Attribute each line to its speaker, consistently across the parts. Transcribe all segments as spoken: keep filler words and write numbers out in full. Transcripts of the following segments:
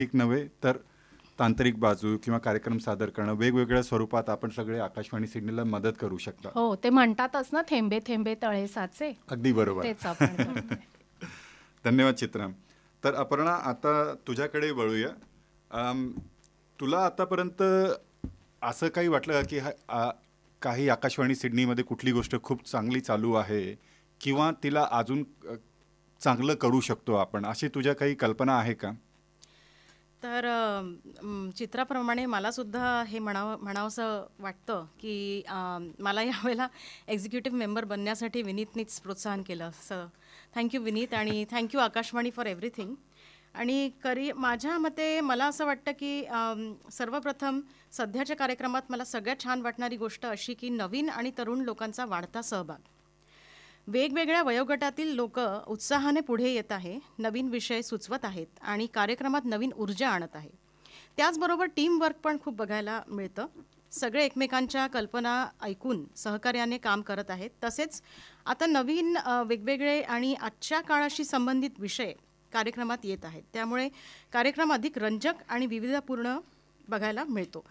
Speaker 1: एक नव्हे तर तांत्रिक बाजू किंवा कार्यक्रम सादर करणं वेगवेगळ्या स्वरूपात आपण सगळे आकाशवाणी सिडनीला मदत करू शकता.
Speaker 2: हो, ते म्हणतातच ना, थेंबे थेंबे तळे साचे.
Speaker 1: अगदी बरोबर.
Speaker 2: तेच आपण करतोय.
Speaker 1: धन्यवाद चित्रा. तर अपर्णा, आता तुझ्याकडे वळूया. अम, तुला आतापर्यंत असं काही वाटलं की हा- आ- काही आकाशवाणी सिडनीमध्ये कुठली गोष्ट खूप चांगली चालू आहे किंवा तिला अजून अ, चांगलं करू शकतो आपण, अशी तुझ्या काही कल्पना आहे का?
Speaker 3: तर अ, म, चित्राप्रमाणे मला सुद्धा हे म्हणावं म्हणावंसं वाटतं की अ, मला यावेळेला एक्झिक्युटिव्ह मेंबर बनण्यासाठी विनीतनीच प्रोत्साहन केलं. असं थँक्यू विनीत, आणि थँक्यू आकाशवाणी फॉर एव्हरीथिंग. आणि करी माझ्या मते मला असं वाटतं की अम, सर्वप्रथम सध्याच्या कार्यक्रमात मला सगळ्यात छान वाटणारी गोष्ट अशी की नवीन आणि तरुण लोकांचा वाढता सहभाग. वेगवेगळ्या वयोगटातील लोक उत्साहाने पुढे येत आहे, नवीन विषय सुचवत आहेत आणि कार्यक्रमात नवीन ऊर्जा आणत आहे. त्याचबरोबर टीमवर्क पण खूप बघायला मिळतं. सगळे एकमेकांच्या कल्पना ऐकून सहकार्याने काम करत आहेत. तसेच आता नवीन अ, वेगवेगळे आणि आजच्या काळाशी संबंधित विषय कार्यक्रमात येत आहेत. त्यामुळे कार्यक्रम अधिक रंजक आणि विविधपूर्ण बघायला मिळतो.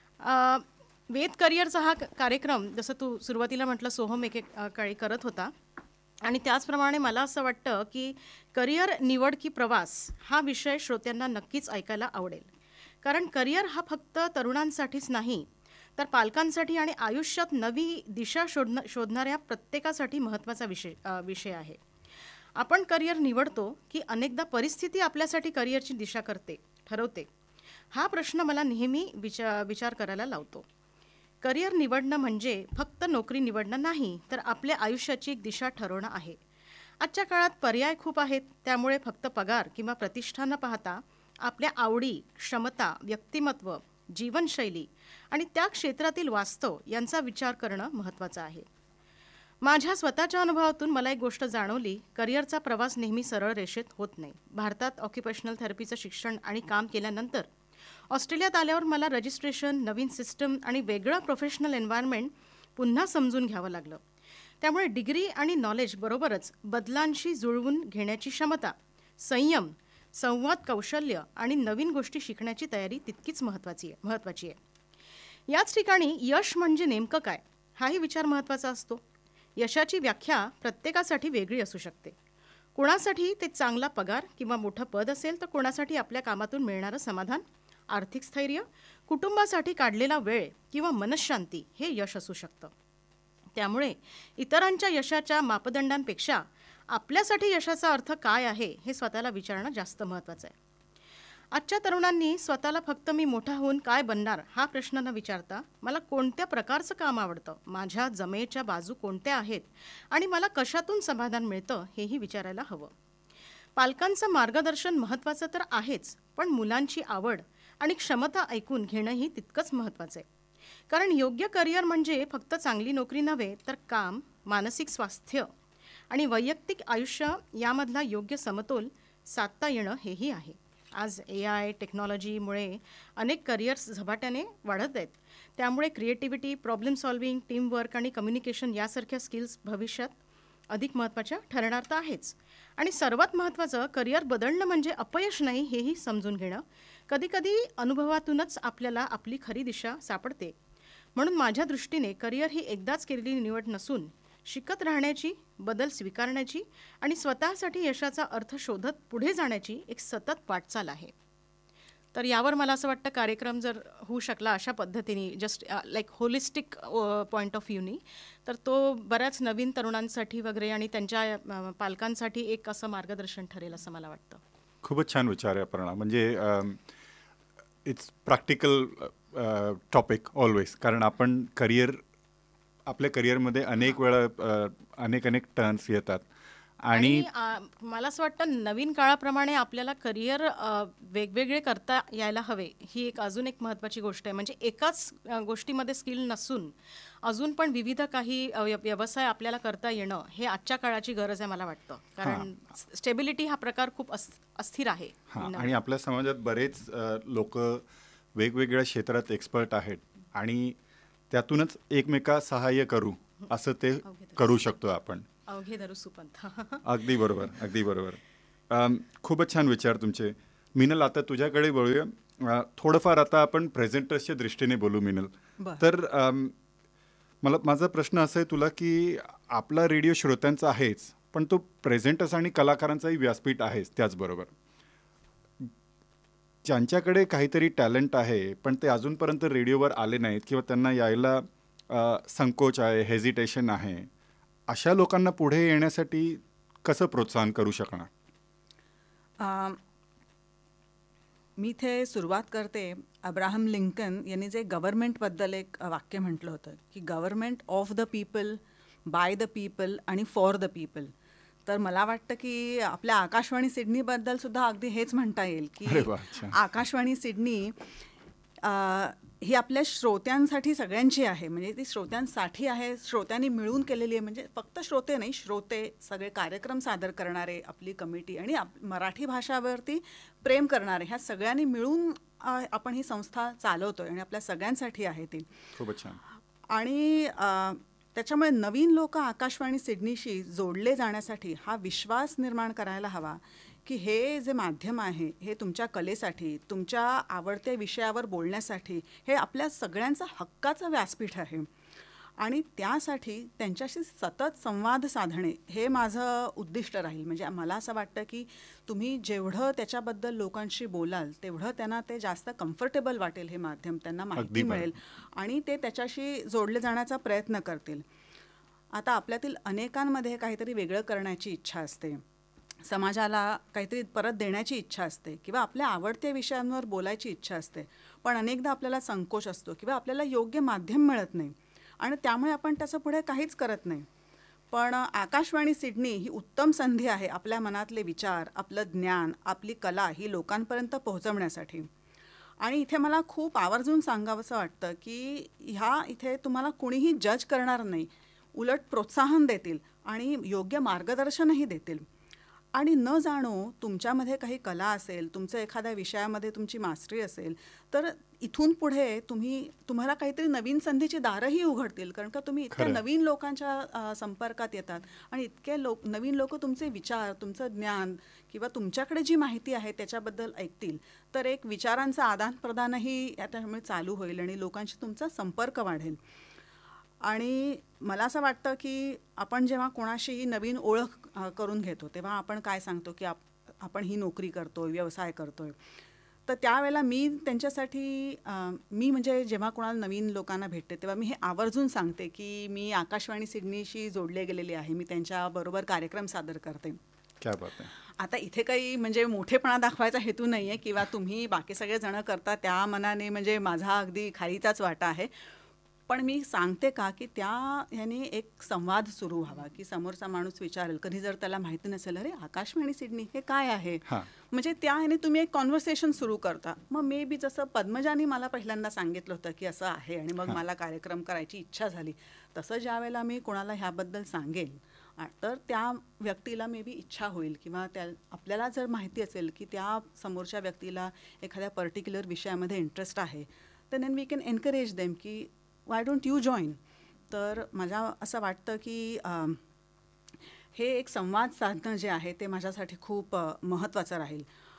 Speaker 3: अ, वेद करिअरचा हा क- कार्यक्रम जसं तू सुरुवातीला म्हटलं सोहम एक एक अ, काळी करत होता, आणि त्याचप्रमाणे मला असं वाटतं की करिअर निवड की प्रवास हा विषय श्रोत्यांना नक्कीच ऐकायला आवडेल. कारण करिअर हा फक्त तरुणांसाठीच नाही, तर पालकांसाठी आणि आयुष्यात नवी दिशा शोधण शोधणाऱ्या प्रत्येकासाठी महत्त्वाचा विषय अ, विषय आहे. आपण करिअर निवडतो की अनेकदा परिस्थिती आपल्यासाठी करिअरची दिशा करते ठरवते, हा प्रश्न मला नेहमी विचार विचार करायला लावतो. करिअर निवडणं म्हणजे फक्त नोकरी निवडणं नाही, तर आपल्या आयुष्याची एक दिशा ठरवणं आहे. आजच्या काळात पर्याय खूप आहेत, त्यामुळे फक्त पगार किंवा प्रतिष्ठा न पाहता आपल्या आवडी, क्षमता, व्यक्तिमत्व, जीवनशैली आणि त्या क्षेत्रातील वास्तव यांचा विचार करणं महत्त्वाचं आहे. माझ्या स्वतःच्या अनुभवातून मला एक गोष्ट जाणवली, करिअरचा प्रवास नेहमी सरळ रेषेत होत नाही. भारतात ऑक्युपेशनल थेरपीचं शिक्षण आणि काम केल्यानंतर ऑस्ट्रेलियात आल्यावर मला रजिस्ट्रेशन, नवीन सिस्टम आणि वेगळं प्रोफेशनल एन्व्हायरमेंट पुन्हा समजून घ्यावं लागलं. त्यामुळे डिग्री आणि नॉलेज बरोबरच बदलांशी जुळवून घेण्याची क्षमता, संयम, संवाद कौशल्य आणि नवीन गोष्टी शिकण्याची तयारी तितकीच महत्त्वाची आहे महत्त्वाची आहे याच ठिकाणी यश म्हणजे नेमकं काय, हाही विचार महत्त्वाचा असतो. यशाची व्याख्या प्रत्येकासाठी वेगळी असू शकते. कोणासाठी ते चांगला पगार किंवा मोठं पद असेल, तर कोणासाठी आपल्या कामातून मिळणारं समाधान, आर्थिक स्थैर्य, कुटुंबासाठी काढलेला वेळ किंवा मनःशांती हे यश असू शकतं. त्यामुळे इतरांच्या यशाच्या मापदंडांपेक्षा आपल्यासाठी यशाचा अर्थ काय आहे हे स्वतःला विचारणं जास्त महत्त्वाचं आहे. आजच्या तरुणांनी स्वतःला फक्त मी मोठा होऊन काय बनणार हा प्रश्न न विचारता, मला कोणत्या प्रकारचं काम आवडतं, माझ्या जमेच्या बाजू कोणत्या आहेत आणि मला कशातून समाधान मिळतं हेही विचारायला हवं. पालकांचं मार्गदर्शन महत्त्वाचं तर आहेच, पण मुलांची आवड आणि क्षमता ऐकून घेणंही तितकंच महत्त्वाचं आहे. कारण योग्य करिअर म्हणजे फक्त चांगली नोकरी नव्हे, तर काम, मानसिक स्वास्थ्य आणि वैयक्तिक आयुष्य यामधला योग्य समतोल साधता येणं हेही आहे. आज ए आय टेक्नॉलॉजीमुळे अनेक करिअर्स झपाट्याने वाढत आहेत. त्यामुळे क्रिएटिव्हिटी, प्रॉब्लेम सॉल्व्हिंग, टीमवर्क आणि कम्युनिकेशन यासारख्या स्किल्स भविष्यात अधिक महत्त्वाच्या ठरणार तर आहेच. आणि सर्वात महत्त्वाचं, करिअर बदलणं म्हणजे अपयश नाही हेही समजून घेणं. कधीकधी अनुभवातूनच आपल्याला आपली खरी दिशा सापडते. म्हणून माझ्या दृष्टीने करिअर ही एकदाच केलेली निवड नसून शिकत राहण्याची, बदल स्वीकारण्याची आणि स्वतःसाठी यशाचा अर्थ शोधत पुढे जाण्याची एक सतत वाटचाल आहे. तर यावर मला असं वाटतं, कार्यक्रम जर होऊ शकला अशा पद्धतीने, just like holistic point of व्ह्यूनी, तर तो बऱ्याच नवीन तरुणांसाठी वगैरे आणि त्यांच्या अ, पालकांसाठी एक असं मार्गदर्शन ठरेल असं मला वाटतं.
Speaker 1: खूपच छान विचार आहे अपर्णा. म्हणजे इट्स प्रॅक्टिकल टॉपिक ऑलवेज. कारण आपण करिअर आपल्या करिअरमध्ये अनेक वेळा अ, अनेक अनेक टर्न्स येतात आणि
Speaker 3: आणि आ, मला असं वाटतं नवीन काळाप्रमाणे आपल्याला करिअर वेगवेगळे करता यायला हवे, ही एक अजून एक महत्त्वाची गोष्ट आहे. म्हणजे एकाच अ, गोष्टीमध्ये स्किल नसून अजून पण विविध काही अ, व्य- व्यवसाय आपल्याला करता येणं हे आजच्या काळाची गरज आहे मला वाटतं. कारण स्टेबिलिटी हा प्रकार खूप अस अस्थिर आहे.
Speaker 1: हां, आणि आपल्या समाजात बरेच लोक वेगवेगळ्या क्षेत्रात एक्सपर्ट आहेत आणि त्यातूनच एकमेका सहाय्य करू असं ते करू शकतो आपण.
Speaker 3: अवघे धरू सुपंथ.
Speaker 1: अगदी बरोबर, अगदी बरोबर. अम, खूपच छान विचार तुमचे. मिनल आता तुझ्याकडे वळूया. अ, थोडंफार आता आपण प्रेझेंटर्सच्या दृष्टीने बोलू मिनल.
Speaker 4: बरं.
Speaker 1: तर अम, मला माझा प्रश्न असा आहे तुला की आपला रेडिओ श्रोत्यांचा आहेच, पण तो प्रेझेंटर्स आणि कलाकारांचाही व्यासपीठ आहेच त्याचबरोबर. ज्यांच्याकडे काहीतरी टॅलेंट आहे पण ते अजूनपर्यंत रेडिओवर आले नाहीत किंवा त्यांना यायला अ, संकोच आहे, हेजिटेशन आहे, अशा लोकांना पुढे येण्यासाठी कसं प्रोत्साहन करू शकणार?
Speaker 4: अम, मी इथे सुरुवात करते. अब्राहम लिंकन यांनी जे गव्हर्नमेंटबद्दल एक वाक्य म्हटलं होतं की government of the people, by the people आणि फॉर द पीपल. तर मला वाटतं की आपल्या आकाशवाणी सिडनीबद्दल सुद्धा अगदी हेच म्हणता येईल
Speaker 1: अरे
Speaker 4: की
Speaker 1: वा, छान.
Speaker 4: आकाशवाणी सिडनी अ, ही आपल्या श्रोत्यांसाठी सगळ्यांची आहे. म्हणजे ती श्रोत्यांसाठी आहे, श्रोत्यांनी मिळून केलेली आहे. म्हणजे फक्त श्रोते नाही, श्रोते सगळे कार्यक्रम सादर करणारे, आपली कमिटी आणि आप मराठी भाषावरती प्रेम करणारे, ह्या सगळ्यांनी मिळून अ, आपण ही संस्था चालवतोय आणि आपल्या सगळ्यांसाठी आहे ती.
Speaker 1: खूपच छान.
Speaker 4: आणि अ, त्याच्यामुळे नवीन लोक आकाशवाणी सिडनीशी जोडले जाण्यासाठी हा विश्वास निर्माण करायला हवा की हे जे माध्यम आहे हे तुमच्या कलेसाठी, तुमच्या आवडत्या विषयावर बोलण्यासाठी हे आपल्या सगळ्यांचं हक्काचं व्यासपीठ आहे. आणि त्यासाठी त्यांच्याशी सतत संवाद साधणे हे माझं उद्दिष्ट राहील. म्हणजे मला असं वाटतं की तुम्ही जेवढं त्याच्याबद्दल लोकांशी बोलाल तेवढं त्यांना ते जास्त कम्फर्टेबल वाटेल, हे माध्यम त्यांना
Speaker 1: अगदी
Speaker 4: माहिती
Speaker 1: बरोबर.
Speaker 4: मिळेल आणि ते त्याच्याशी जोडले जाण्याचा प्रयत्न करतील. आता आपल्यातील अनेकांमध्ये काहीतरी वेगळं करण्याची इच्छा असते, समाजाला काहीतरी परत देण्याची इच्छा असते किंवा आपल्या आवडत्या विषयांवर बोलायची इच्छा असते. पण अनेकदा आपल्याला संकोच असतो किंवा आपल्याला योग्य माध्यम मिळत नाही आणि त्यामुळे आपण त्याचं पुढे काहीच करत नाही. पण आकाशवाणी सिडनी ही उत्तम संधी आहे आपल्या मनातले विचार, आपलं ज्ञान, आपली कला ही लोकांपर्यंत पोहोचवण्यासाठी. आणि इथे मला खूप आवर्जून सांगावंसं वाटतं की ह्या इथे तुम्हाला कुणीही जज करणार नाही, उलट प्रोत्साहन देतील आणि योग्य मार्गदर्शनही देतील. आणि न जाणो तुमच्यामध्ये काही कला असेल, तुमचं एखाद्या विषयामध्ये तुमची मास्टरी असेल, तर इथून पुढे तुम्ही तुम्हाला काहीतरी नवीन संधीची दारंही उघडतील. कारण का तुम्ही इतक्या
Speaker 1: खरं.
Speaker 4: नवीन लोकांच्या अ, संपर्कात येतात आणि इतके लोक नवीन लोक तुमचे विचार, तुमचं ज्ञान किंवा तुमच्याकडे जी माहिती आहे त्याच्याबद्दल ऐकतील. तर एक विचारांचं आदानप्रदानही त्यामुळे चालू होईल आणि लोकांशी तुमचा संपर्क वाढेल. आणि मला असं वाटतं की आपण जेव्हा कोणाशीही नवीन ओळख अ, करून घेतो तेव्हा आपण काय सांगतो की आप आपण ही नोकरी करतोय, व्यवसाय करतोय. तर त्यावेळेला मी त्यांच्यासाठी अ, मी म्हणजे जेव्हा कोणाला नवीन लोकांना भेटते तेव्हा मी हे आवर्जून सांगते की मी आकाशवाणी सिडनीशी जोडले गेलेली आहे, मी त्यांच्याबरोबर कार्यक्रम सादर करते.
Speaker 1: क्या बात आहे.
Speaker 4: आता इथे काही म्हणजे मोठेपणा दाखवायचा हेतू नाही आहे किंवा तुम्ही बाकी सगळे जण करता त्या मनाने म्हणजे माझा अगदी खारीचाच वाटा आहे. पण मी सांगते का की त्या ह्याने एक संवाद सुरू व्हावा की समोरचा माणूस विचारेल, कधी जर त्याला माहिती नसेल, अरे आकाशवाणी सिडनी हे काय आहे,
Speaker 1: हां.
Speaker 4: म्हणजे त्या ह्याने तुम्ही एक कॉन्व्हर्सेशन सुरू करता. मग मे बी जसं पद्मजानी मला पहिल्यांदा सांगितलं होतं की असं आहे आणि मग
Speaker 1: हां.
Speaker 4: मला कार्यक्रम करायची इच्छा झाली, तसं ज्या वेळेला मी कोणाला ह्याबद्दल सांगेल आ- तर त्या व्यक्तीला मे बी इच्छा होईल किंवा त्या आपल्याला जर माहिती असेल की त्या समोरच्या व्यक्तीला एखाद्या पर्टिक्युलर विषयामध्ये इंटरेस्ट आहे, तर then we can encourage them की वाय डोंट यू जॉईन. तर मला असं वाटतं की अम, हे एक संवाद साधणं जे आहे ते माझ्यासाठी खूप अ, महत्त्वाचं राहील.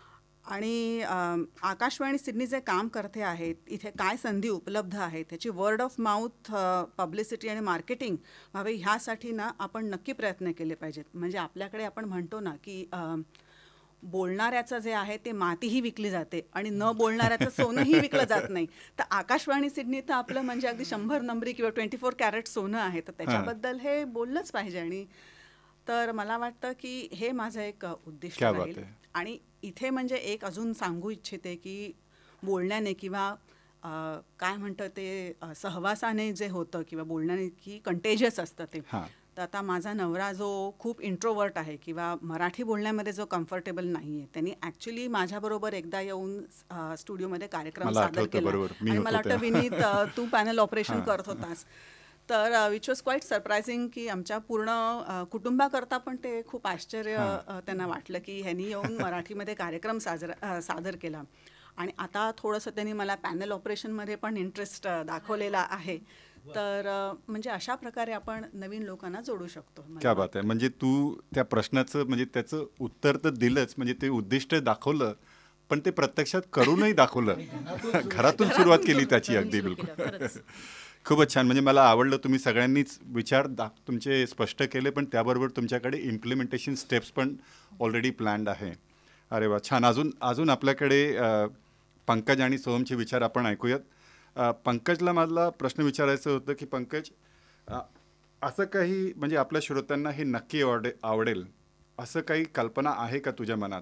Speaker 4: आणि अम, आकाशवाणी सिडनी जे काम करते आहेत, इथे काय संधी उपलब्ध आहेत, त्याची वर्ड ऑफ माउथ पब्लिसिटी आणि मार्केटिंग व्हावे ह्यासाठी ना आपण नक्की प्रयत्न केले पाहिजेत. म्हणजे आपल्याकडे आपण म्हणतो ना की अम, बोलणाऱ्याचं जे आहे ते मातीही विकली जाते आणि न बोलणाऱ्याचं सोनंही विकलं जात नाही. तर आकाशवाणी सिडनी तर आपलं म्हणजे अगदी शंभर नंबरी किंवा ट्वेंटी फोर कॅरेट सोनं आहे, तर त्याच्याबद्दल हे बोललंच पाहिजे. आणि तर मला वाटतं की हे माझं एक अ, उद्दिष्ट
Speaker 1: क्या बात
Speaker 4: राहील.
Speaker 1: आहे.
Speaker 4: आणि इथे म्हणजे एक अजून सांगू इच्छिते की बोलण्याने किंवा अ, काय म्हणतं ते अ, सहवासाने जे होतं किंवा बोलण्याने की कंटेजियस असतं ते.
Speaker 1: हां.
Speaker 4: तर आता माझा नवरा जो खूप इंट्रोवर्ट आहे किंवा मराठी बोलण्यामध्ये जो कम्फर्टेबल नाही आहे, त्यांनी ॲक्च्युली माझ्याबरोबर एकदा येऊन अ, स्टुडिओमध्ये कार्यक्रम
Speaker 1: मला
Speaker 4: सादर
Speaker 1: आठवतं,
Speaker 4: केला.
Speaker 1: बरोबर. मी
Speaker 4: आणि
Speaker 1: होतो
Speaker 4: मला वाटतं
Speaker 1: तेव्हा.
Speaker 4: विनीत अ, तू पॅनल ऑपरेशन
Speaker 1: हां.
Speaker 4: करत होतास. तर विच वॉज क्वाईट सरप्रायझिंग की आमच्या पूर्ण अ, कुटुंबाकरता पण ते खूप आश्चर्य
Speaker 1: हां.
Speaker 4: अ, त्यांना वाटलं की ह्यांनी येऊन मराठीमध्ये कार्यक्रम साजरा अ, सादर केला. आणि आता थोडंसं त्यांनी मला पॅनल ऑपरेशनमध्ये पण इंटरेस्ट दाखवलेला आहे. तर अ, म्हणजे अशा प्रकारे आपण नवीन लोकांना जोडू शकतो. मला
Speaker 1: क्या
Speaker 4: वाटतं.
Speaker 1: बात आहे. म्हणजे तू त्या प्रश्नाचं म्हणजे त्याचं उत्तर तर दिलंच, म्हणजे ते उद्दिष्ट दाखवलं, पण ते प्रत्यक्षात करूनही दाखवलं. घरातून सुरुवात केली त्याची. अगदी बिलकुल.
Speaker 3: खरंच.
Speaker 1: खूपच छान. म्हणजे मला आवडलं, तुम्ही सगळ्यांनीच विचार दा तुमचे स्पष्ट केले, पण त्याबरोबर तुमच्याकडे इम्प्लिमेंटेशन स्टेप्स पण ऑलरेडी प्लॅन्ड आहे. अरे वा, छान. अजून अजून आपल्याकडे अ, पंकज आणि सोहमचे विचार आपण ऐकूयात. अ, पंकजला मला प्रश्न विचारायचं होतं की पंकज, अ, असं काही म्हणजे आपल्या श्रोत्यांना हे नक्की आवडे आवडेल असं काही कल्पना आहे का तुझ्या मनात?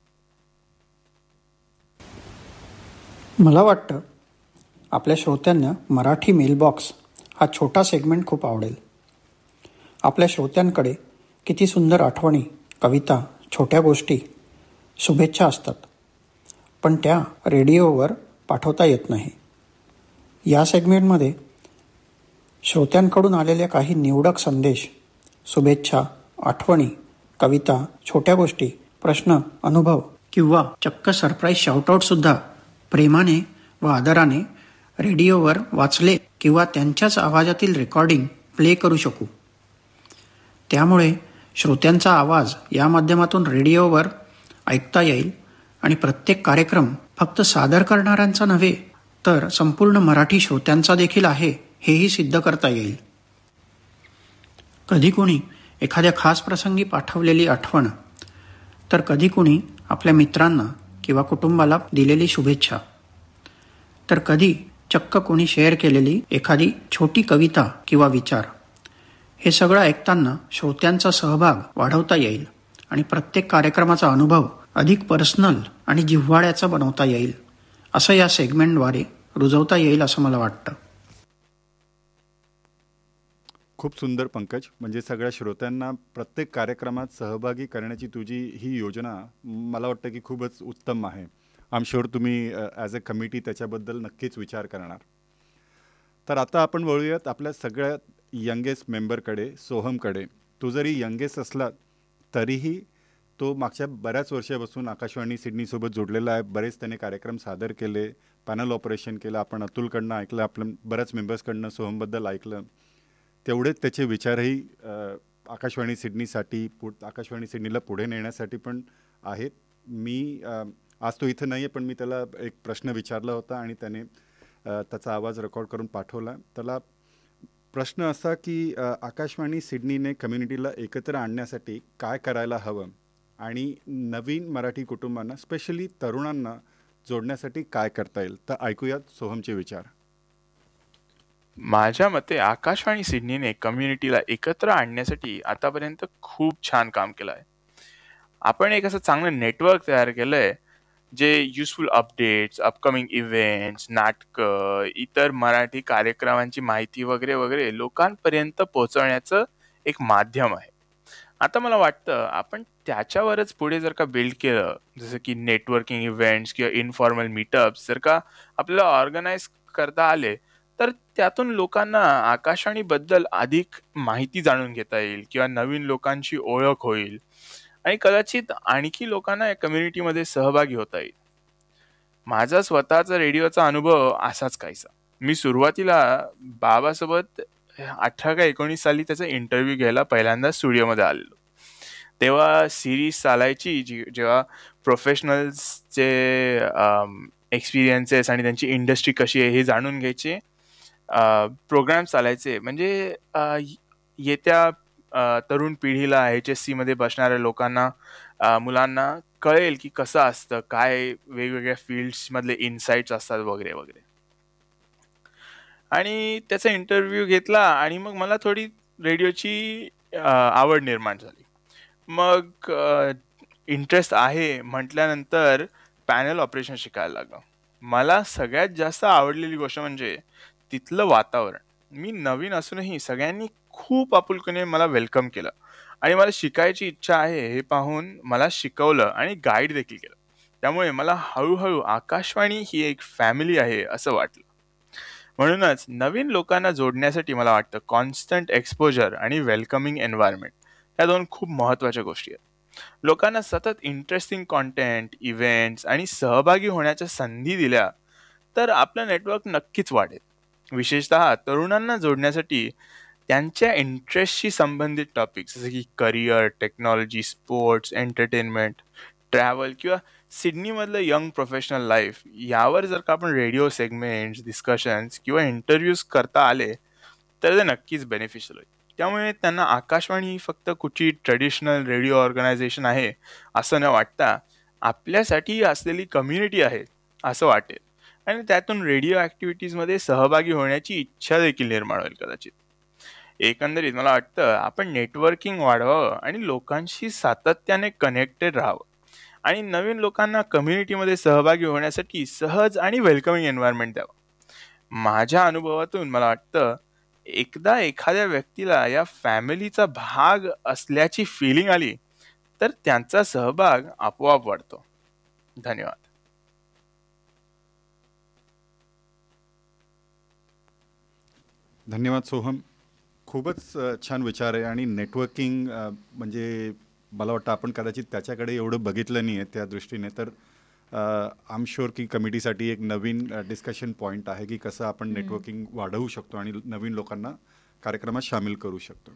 Speaker 5: मला वाटतं आपल्या श्रोत्यांना मराठी मेलबॉक्स हा छोटा सेगमेंट खूप आवडेल. आपल्या श्रोत्यांकडे किती सुंदर आठवणी, कविता, छोट्या गोष्टी, शुभेच्छा असतात, पण त्या रेडिओवर पाठवता येत नाही. या सेगमेंटमध्ये श्रोत्यांकडून आलेल्या काही निवडक संदेश, शुभेच्छा, आठवणी, कविता, छोट्या गोष्टी, प्रश्न, अनुभव किंवा चक्क सरप्राईज शाउटआउटसुद्धा प्रेमाने व आदराने रेडिओवर वाचले किंवा त्यांच्याच आवाजातील रेकॉर्डिंग प्ले करू शकू. त्यामुळे श्रोत्यांचा आवाज या माध्यमातून रेडिओवर ऐकता येईल आणि प्रत्येक कार्यक्रम फक्त सादर करणाऱ्यांचा नव्हे तर संपूर्ण मराठी श्रोत्यांचा देखील आहे हेही सिद्ध करता येईल. कधी कोणी एखाद्या खास प्रसंगी पाठवलेली आठवण, तर कधी कोणी आपल्या मित्रांना किंवा कुटुंबाला दिलेली शुभेच्छा, तर कधी चक्क कोणी शेअर केलेली एखादी छोटी कविता किंवा विचार. हे सगळं ऐकताना श्रोत्यांचा सहभाग वाढवता येईल आणि प्रत्येक कार्यक्रमाचा अनुभव अधिक पर्सनल आणि जिव्हाळ्याचा बनवता येईल, असं या सेगमेंटद्वारे रुजवता येईल असं मला वाटतं.
Speaker 1: खूप सुंदर पंकज. म्हणजे सगळ्या श्रोत्यांना प्रत्येक कार्यक्रमात सहभागी करण्याची तुझी ही योजना मला वाटतं की खूपच उत्तम आहे. आय एम शुअर तुम्ही ॲज अ कमिटी त्याच्याबद्दल नक्कीच विचार करणार. तर आता आपण वळूयात आपल्या सगळ्यात यंगेस्ट मेंबरकडे, सोहमकडे. तो जरी यंगेस्ट असला तरीही तो मागच्या बऱ्याच वर्षापासून आकाशवाणी सिडनीसोबत जोडलेला आहे. बरेच त्याने कार्यक्रम सादर केले, पॅनल ऑपरेशन केलं. आपण अतुलकडनं ऐकलं, आपल्या बऱ्याच मेंबर्सकडनं सोहमबद्दल ऐकलं. तेवढेच त्याचे विचारही आकाशवाणी सिडनीसाठी, पु आकाशवाणी सिडनीला पुढे नेण्यासाठी पण आहेत. मी आज तो इथं नाही आहे, पण मी त्याला एक प्रश्न विचारला होता आणि त्याने त्याचा आवाज रेकॉर्ड करून पाठवला. त्याला प्रश्न असा की आकाशवाणी सिडनीने कम्युनिटीला एकत्र आणण्यासाठी काय करायला हवं आणि नवीन मराठी कुटुंबांना, स्पेशली तरुणांना जोडण्यासाठी काय करता येईल. तर ऐकूयात सोहमचे विचार.
Speaker 6: माझ्या मते आकाशवाणी सिडनीने कम्युनिटीला एकत्र आणण्यासाठी आतापर्यंत खूप छान काम केलं आहे. आपण एक असं चांगलं नेटवर्क तयार केलं आहे जे युजफुल अपडेट्स, अपकमिंग इव्हेंट्स, नाटकं, इतर मराठी कार्यक्रमांची माहिती वगैरे वगैरे लोकांपर्यंत पोहोचवण्याचं एक माध्यम आहे. आता मला वाटतं आपण त्याच्यावरच पुढे जर का बिल्ड केलं, जसं की नेटवर्किंग इव्हेंट्स किंवा इनफॉर्मल मीटअप्स जर का आपल्याला ऑर्गनाईज करता आले, तर त्यातून लोकांना आकाशवाणीबद्दल अधिक माहिती जाणून घेता येईल किंवा नवीन लोकांची ओळख होईल आणि कदाचित आणखी लोकांना या कम्युनिटीमध्ये सहभागी होता येईल. माझा स्वतःचा रेडिओचा अनुभव असाच काहीसा. मी सुरुवातीला बाबासोबत अठरा का एकोणीस साली त्याचा इंटरव्ह्यू घ्यायला पहिल्यांदा स्टुडिओमध्ये आलेलो. तेव्हा सिरीज चालायची जी जेव्हा प्रोफेशनल्सचे एक्सपिरियन्सेस आणि त्यांची इंडस्ट्री कशी आहे हे जाणून घ्यायचे प्रोग्राम चालायचे. म्हणजे येत्या तरुण पिढीला, एच एस सीमध्ये बसणाऱ्या लोकांना, मुलांना कळेल की कसं असतं, काय वेगवेगळ्या फील्ड्समधले इन्साइट्स असतात वगैरे वगैरे. आणि त्याचा इंटरव्ह्यू घेतला आणि मग मला थोडी रेडिओची आवड निर्माण झाली. मग इंटरेस्ट आहे म्हटल्यानंतर पॅनल ऑपरेशन शिकायला लागलो. मला सगळ्यात जास्त आवडलेली गोष्ट म्हणजे तिथलं वातावरण. मी नवीन असूनही सगळ्यांनी खूप आपुलकीने मला वेलकम केलं आणि मला शिकायची इच्छा आहे हे पाहून मला शिकवलं आणि गाईड देखील केलं. त्यामुळे मला हळूहळू आकाशवाणी ही एक फॅमिली आहे असं वाटलं. म्हणूनच नवीन लोकांना जोडण्यासाठी मला वाटतं कॉन्स्टंट एक्सपोजर आणि वेलकमिंग एन्व्हायरमेंट या दोन खूप महत्त्वाच्या गोष्टी आहेत. लोकांना सतत इंटरेस्टिंग कॉन्टेंट, इव्हेंट्स आणि सहभागी होण्याच्या संधी दिल्या तर आपलं नेटवर्क नक्कीच वाढेल. विशेषतः तरुणांना जोडण्यासाठी त्यांच्या इंटरेस्टशी संबंधित टॉपिक्स जसे की career, technology, sports, entertainment, travel किंवा सिडनीमधलं यंग प्रोफेशनल लाईफ यावर जर का आपण रेडिओ सेगमेंट्स, डिस्कशन्स किंवा इंटरव्ह्यूज करता आले तर ते नक्कीच बेनिफिशियल होईल. त्यामुळे त्यांना आकाशवाणी ही फक्त कुठची ट्रेडिशनल रेडिओ ऑर्गनायझेशन आहे असं न वाटता आपल्यासाठी असलेली कम्युनिटी आहे असं वाटेल आणि त्यातून रेडिओ ॲक्टिव्हिटीजमध्ये सहभागी होण्याची इच्छा देखील निर्माण होईल कदाचित. एकंदरीत मला वाटतं आपण नेटवर्किंग वाढवावं आणि लोकांशी सातत्याने कनेक्टेड राहावं आणि नवीन लोकांना कम्युनिटीमध्ये सहभागी होण्यासाठी सहज आणि वेलकमिंग एन्व्हायरमेंट द्यावं. माझ्या अनुभवातून मला वाटतं एकदा एखाद्या व्यक्तीला या फॅमिलीचा भाग असल्याची फिलिंग आली तर त्यांचा सहभाग आपोआप वाढतो. धन्यवाद.
Speaker 1: धन्यवाद सोहम. खूपच अ, छान विचार आहे आणि नेटवर्किंग अ, म्हणजे मला वाटतं आपण कदाचित त्याच्याकडे एवढं बघितलं नाही आहे त्या दृष्टीने. तर आय एम शुअर की कमिटीसाठी एक नवीन डिस्कशन पॉईंट आहे की कसं आपण नेटवर्किंग वाढवू शकतो आणि नवीन लोकांना कार्यक्रमात सामील करू शकतो.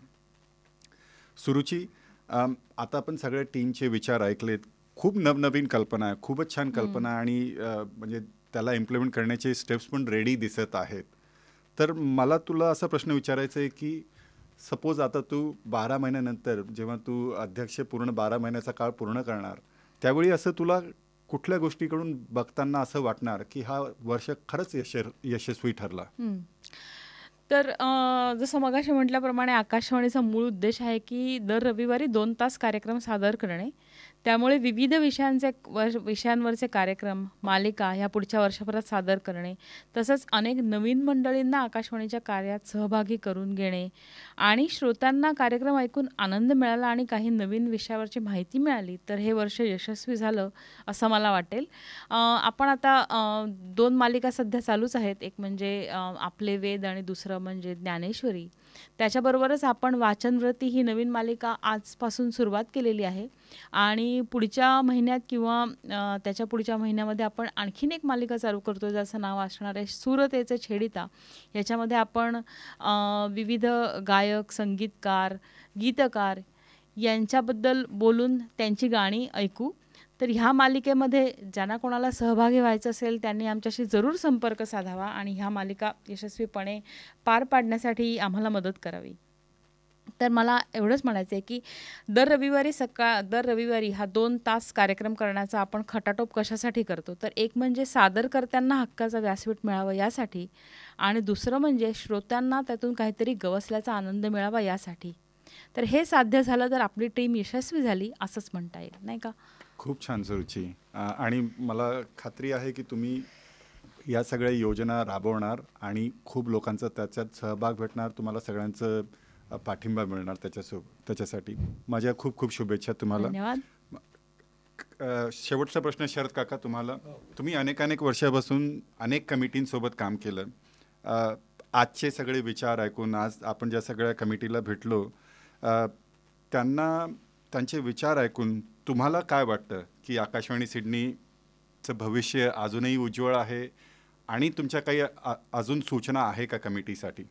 Speaker 1: सुरुची, अम, आता आपण सगळ्या टीमचे विचार ऐकलेत. खूप नवनवीन कल्पना आहे, खूपच छान कल्पना आहे आणि अ, म्हणजे त्याला इम्प्लिमेंट करण्याचे स्टेप्स पण रेडी दिसत आहेत. तर मला तुला असा प्रश्न विचारायचा आहे की सपोज आता तू बारा महिन्यानंतर जेव्हा तू अध्यक्ष पूर्ण बारा महिन्याचा काळ पूर्ण करणार त्यावेळी असं तुला कुठल्या गोष्टीकडून बघताना असं वाटणार की हा वर्ष खरंच यश यशस्वी ठरला?
Speaker 7: हं. तर अ, जसं मगाशी म्हटल्याप्रमाणे आकाशवाणीचा मूळ उद्देश आहे की दर रविवारी दोन तास कार्यक्रम सादर करणे. त्यामुळे विविध विषयांचे वर्ष विषयांवरचे कार्यक्रम, मालिका ह्या पुढच्या वर्षभरात सादर करणे, तसंच अनेक नवीन मंडळींना आकाशवाणीच्या कार्यात सहभागी करून घेणे आणि श्रोत्यांना कार्यक्रम ऐकून आनंद मिळाला आणि काही नवीन विषयावरची माहिती मिळाली तर हे वर्ष यशस्वी झालं असं मला वाटेल. अ, आपण आता अ, दोन मालिका सध्या चालूच आहेत. एक म्हणजे अ, आपले वेद आणि दुसरं म्हणजे ज्ञानेश्वरी. त्याच्याबरोबरच आपण वाचनव्रती ही नवीन मालिका आजपासून सुरुवात केलेली आहे आणि पुढच्या महिन्यात किंवा अ, त्याच्या पुढच्या महिन्यामध्ये आपण आणखीन एक मालिका चालू करतो ज्याचं नाव असणार आहे सुरतेचे छेडिता. याच्यामध्ये आपण अ, विविध गायक, संगीतकार, गीतकार यांच्याबद्दल बोलून त्यांची गाणी ऐकू. तर ह्या मालिकेमध्ये ज्यांना कोणाला सहभागी व्हायचं असेल त्यांनी आमच्याशी जरूर संपर्क साधावा आणि ह्या मालिका यशस्वीपणे पार पाडण्यासाठी आम्हाला मदत करावी. तर मला एवढंच म्हणायचं आहे की दर रविवारी सकाळ दर रविवारी हा दोन तास कार्यक्रम करण्याचा आपण खटाटोप कशासाठी करतो तर एक म्हणजे सादरकर्त्यांना हक्काचा व्यासपीठ मिळावं यासाठी आणि दुसरं म्हणजे श्रोत्यांना त्यातून काहीतरी गवसल्याचा आनंद मिळावा यासाठी. तर हे साध्य झालं तर आपली टीम यशस्वी झाली असंच म्हणता येईल, नाही का?
Speaker 1: खूप छान सुरुची. अ, आणि मला खात्री आहे की तुम्ही या सगळ्या योजना राबवणार आणि खूप लोकांचा त्याच्यात सहभाग भेटणार. तुम्हाला सगळ्यांचं अ, पाठिंबा मिळणार त्याच्यासोबत त्याच्यासाठी माझ्या खूप खूप शुभेच्छा तुम्हाला.
Speaker 7: धन्यवाद.
Speaker 1: अ, शेवटचा प्रश्न शरद काका तुम्हाला. तुम्ही अनेक अनेक वर्षापासून अनेक कमिटींसोबत काम केलं. अ, आजचे सगळे विचार ऐकून आज आपण ज्या सगळ्या कमिटीला भेटलो अ, त्यांना त्यांचे विचार ऐकून तुम्हाला काय वाटतं की आकाशवाणी सिडनीचं भविष्य अजूनही उज्ज्वल आहे आणि तुमच्या काही अ- अजून सूचना आहे का कमिटीसाठी?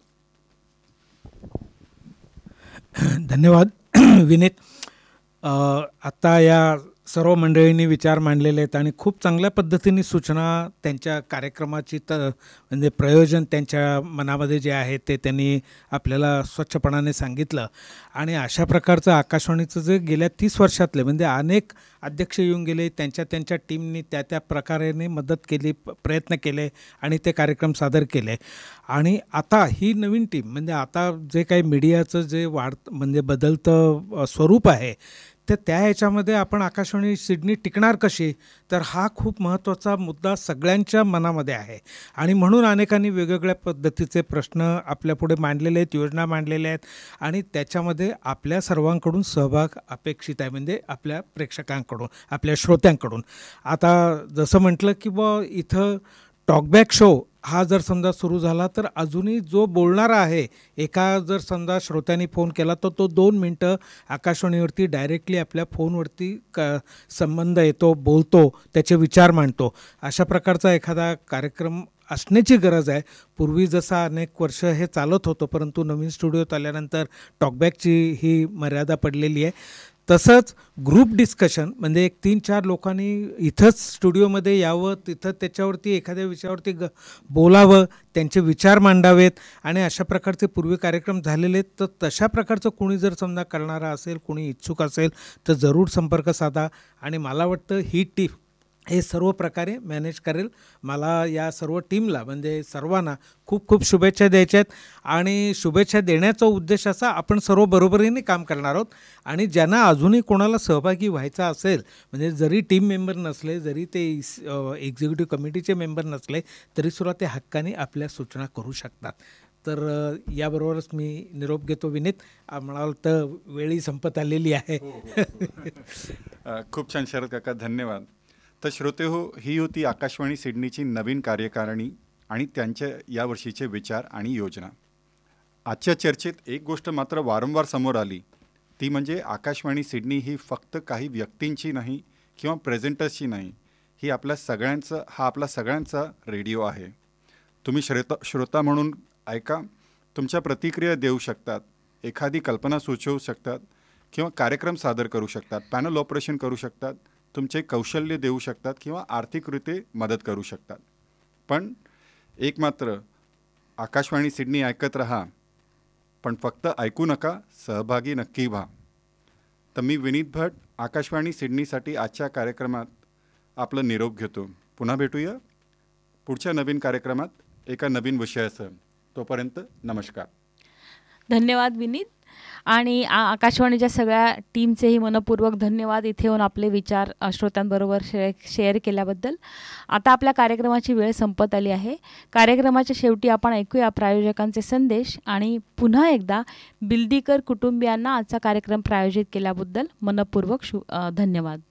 Speaker 8: धन्यवाद विनीत. अ, आता या सर्व मंडळींनी विचार मांडलेले आहेत आणि खूप चांगल्या पद्धतीने सूचना त्यांच्या कार्यक्रमाची त म्हणजे प्रयोजन त्यांच्या मनामध्ये जे आहे ते त्यांनी आपल्याला स्वच्छपणाने सांगितलं. आणि अशा प्रकारचं आकाशवाणीचं जे गेल्या तीस वर्षातले म्हणजे अनेक अध्यक्ष येऊन गेले, त्यांच्या त्यांच्या टीमनी त्या त्या प्रकारेने मदत केली, प प्रयत्न केले आणि ते कार्यक्रम सादर केले. आणि आता ही नवीन टीम म्हणजे आता जे काही मीडियाचं जे वाढ म्हणजे बदलतं अ, स्वरूप आहे तर त्या ह्याच्यामध्ये आपण आकाशवाणी सिडनी टिकणार कशी तर हा खूप महत्त्वाचा मुद्दा सगळ्यांच्या मनामध्ये आहे. आणि म्हणून अनेकांनी वेगवेगळ्या पद्धतीचे प्रश्न आपल्यापुढे मांडलेले आहेत, योजना मांडलेल्या आहेत आणि त्याच्यामध्ये आपल्या सर्वांकडून सहभाग अपेक्षित आहे म्हणजे आपल्या प्रेक्षकांकडून, आपल्या श्रोत्यांकडून. आता जसं म्हटलं की बुवा इथं टॉकबॅक शो हा जर समजा सुरू झाला तर अजूनही जो बोलणारा आहे एका जर समजा श्रोत्यांनी फोन केला तर तो दोन मिनटं आकाशवाणीवरती डायरेक्टली आपल्या फोनवरती क संबंध येतो, बोलतो, त्याचे विचार मांडतो. अशा प्रकारचा एखादा कार्यक्रम असण्याची गरज आहे. पूर्वी जसं अनेक वर्ष हे चालत होतं परंतु नवीन स्टुडिओत आल्यानंतर टॉकबॅकची ही मर्यादा पडलेली आहे. तसंच ग्रुप डिस्कशन म्हणजे एक तीन चार लोकांनी इथंच स्टुडिओमध्ये यावं, तिथं त्याच्यावरती एखाद्या विषयावरती ग बोलावं, त्यांचे विचार मांडावेत आणि अशा प्रकारचे पूर्वी कार्यक्रम झालेले आहेत. तर तशा प्रकारचं कोणी जर समजा करणारा असेल, कोणी इच्छुक असेल तर जरूर संपर्क साधा. आणि मला वाटतं ही टीम हे सर्व प्रकारे मॅनेज करेल. मला या सर्व टीमला म्हणजे सर्वांना खूप खूप शुभेच्छा द्यायच्या आहेत. आणि शुभेच्छा देण्याचा उद्देश असा, आपण सर्व बरोबरीने काम करणार आहोत. आणि ज्यांना अजूनही कोणाला सहभागी व्हायचा असेल, म्हणजे जरी टीम मेंबर नसले, जरी ते एक्झिक्युटिव्ह कमिटीचे मेंबर नसले, तरीसुद्धा ते हक्काने आपल्या सूचना करू शकतात. तर याबरोबरच मी निरोप घेतो. विनीत, मला वाटतं वेळी संपत आलेली आहे.
Speaker 1: खूप छान शरद काका, धन्यवाद. तर श्रोते हो, ही होती आकाशवाणी सिडनीची नवीन कार्यकारिणी आणि त्यांच्या यावर्षीचे विचार आणि योजना. आजच्या चर्चेत एक गोष्ट मात्र वारंवार समोर आली, ती म्हणजे आकाशवाणी सिडनी ही फक्त काही व्यक्तींची नाही किंवा प्रेझेंटर्सची नाही, ही आपल्या सगळ्यांचं हा आपला सगळ्यांचा रेडिओ आहे. तुम्ही श्रोता श्रोता म्हणून ऐका, तुमच्या प्रतिक्रिया देऊ शकतात, एखादी कल्पना सुचवू शकतात किंवा कार्यक्रम सादर करू शकतात, पॅनल ऑपरेशन करू शकतात, तुमचे कौशल्य देऊ शकतात किंवा आर्थिकरीत्या मदत करू शकतात. पण एक मात्र, आकाशवाणी सिडनी ऐकत रहा, पण फक्त ऐकू नका, सहभागी नक्की व्हा. तर मी विनीत भट आकाशवाणी सिडनीसाठी आजच्या कार्यक्रमात आपलं निरोप घेतो. पुन्हा भेटूया पुढच्या नवीन कार्यक्रमात एका नवीन विषयासह. तोपर्यंत नमस्कार.
Speaker 7: धन्यवाद विनीत. आणि आ आकाशवाणीच्या सगळ्या टीमचेही मनपूर्वक धन्यवाद इथे येऊन आपले विचार अ, श्रोत्यांबरोबर शे शेअर केल्याबद्दल. आता आपल्या कार्यक्रमाची वेळ संपत आली आहे. कार्यक्रमाच्या शेवटी आपण ऐकूया प्रायोजकांचे संदेश आणि पुन्हा एकदा बिल्दीकर कुटुंबियांना आजचा कार्यक्रम प्रायोजित केल्याबद्दल मनपूर्वक शु अ, धन्यवाद.